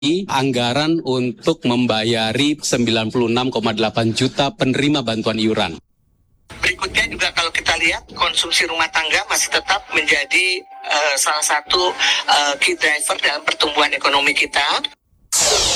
anggaran untuk membayari 96,8 juta penerima bantuan iuran. Berikutnya juga kalau kita lihat konsumsi rumah tangga masih tetap menjadi salah satu key driver dalam pertumbuhan ekonomi kita.